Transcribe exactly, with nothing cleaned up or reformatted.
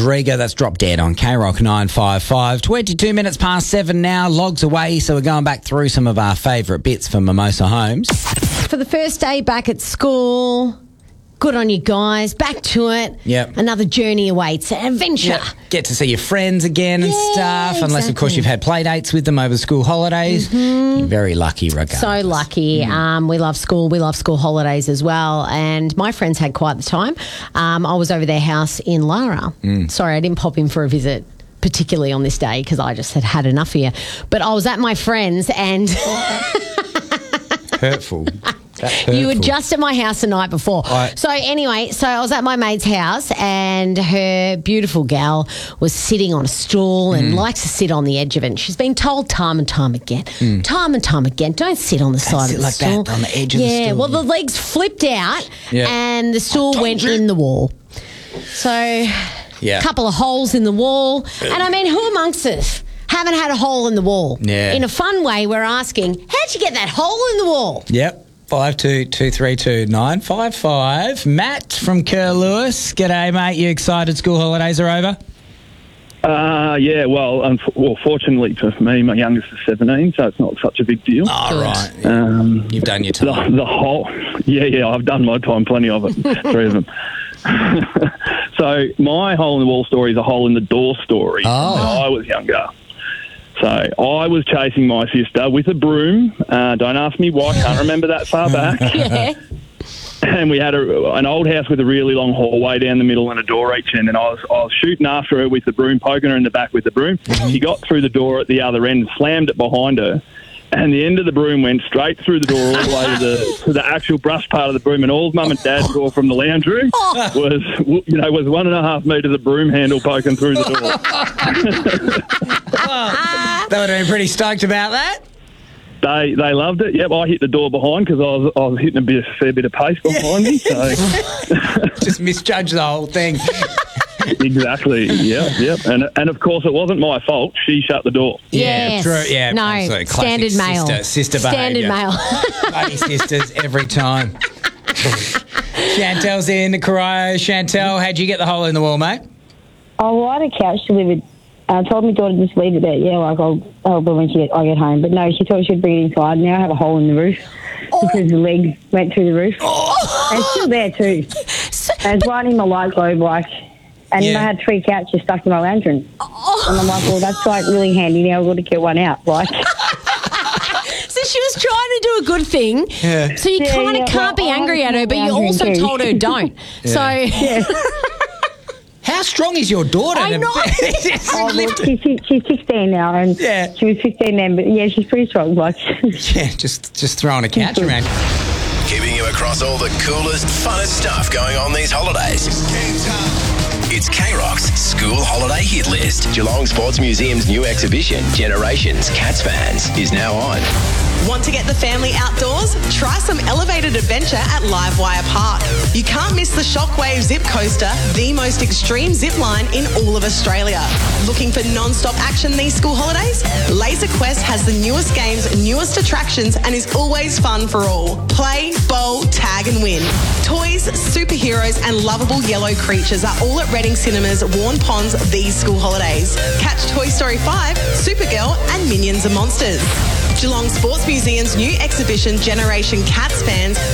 Rodrigo. That's Drop Dead on K Rock nine five five. twenty-two minutes past seven now. Logs away, so we're going back through some of our favourite bits from Mimosa Homes. For the first day back at school, good on you guys. Back to it. Yep. Another journey awaits. An adventure. Yep. Get to see your friends again and Yeah, stuff. Unless, of course, exactly. you've had play dates with them over school holidays. Mm-hmm. You're very lucky regardless. So lucky. Mm. Um, we love school. We love school holidays as well. And my friends had quite the time. Um, I was over their house in Lara. Mm. Sorry, I didn't pop in for a visit, particularly on this day, because I just had had enough here. But I was at my friend's and... Hurtful. You were just at my house the night before. I- so anyway, so I was at my mate's house and her beautiful gal was sitting on a stool and likes to sit on the edge of it. And she's been told time and time again, time and time again, don't sit on the side sit of the like stool. that, on the edge of the Yeah, stool. well, the legs flipped out Yeah. and the stool went in the wall. So Yeah. a couple of holes in the wall. And I mean, who amongst us haven't had a hole in the wall? Yeah. In a fun way, we're asking, how'd you get that hole in the wall? Yep. Five two two three two nine five five. Matt from Kerr Lewis. G'day, mate. You excited? School holidays are over. Uh, yeah, well, unf- well, fortunately for me, my youngest is seventeen, so it's not such a big deal. Oh, Good. right. Um, You've done your the, time. the whole, yeah, yeah, I've done my time, plenty of it, three of them. So my hole in the wall story is a hole in the door story. Oh. When I was younger. So I was chasing my sister with a broom. Uh, don't ask me why, I can't remember that far back. Yeah. And we had a, an old house with a really long hallway down the middle and a door each end. And I was I was shooting after her with the broom, poking her in the back with the broom. She got through the door at the other end, slammed it behind her. And the end of the broom went straight through the door all the way to the to the actual brush part of the broom. And all Mum and Dad saw from the lounge room was, you know, was one and a half metres of broom handle poking through the door. They would have been pretty stoked about that. They they loved it. Yep, I hit the door behind because I was I was hitting a bit a fair bit of pace behind me. So Just misjudged the whole thing. exactly. Yep, yep. And and of course it wasn't my fault. She shut the door. Yeah, Yes. true. Yeah, No, absolutely. Classic standard male. Sister, sister Standard behaviour. male. Bloody sisters every time. Chantel's in the Corio. Chantel, how'd you get the hole in the wall, mate? Oh, well, I had a couch delivered. I told my daughter to just leave it there. Yeah, like I'll help her when she get, I get home. But no, she thought she'd bring it inside. Now I have a hole in the roof because the leg went through the roof. And it's still there too. And it's right in my light globe, like. And Yeah. I had three couches stuck in my lounge room. And I'm like, well, that's like really handy. Now I've got to get one out, like. So she was trying to do a good thing. Yeah. So you Yeah, kind of yeah, can't well, be I angry at was her, but you wondering also too. told her don't. So How strong is your daughter? I to- know. Oh, well, she's, she's sixteen now, and Yeah. she was fifteen then, but yeah, she's pretty strong. Like, Yeah, just just throwing a couch around. Keeping you across all the coolest, funnest stuff going on these holidays. It's K-Rock's School Holiday Hit List. Geelong Sports Museum's new exhibition, Generations Cats Fans, is now on. Want to get the family outdoors? Try some elevated adventure at Livewire Park. You can't miss the Shockwave Zip Coaster, the most extreme zip line in all of Australia. Looking for non-stop action these school holidays? Laser Quest has the newest games, newest attractions, and is always fun for all. Play, bowl, tag and win. Toys, superheroes and lovable yellow creatures are all at Reading Cinemas, Warn Ponds these school holidays. Catch Toy Story five, Supergirl and Minions and Monsters. Geelong Sports Museum's new exhibition Generation Cats Fans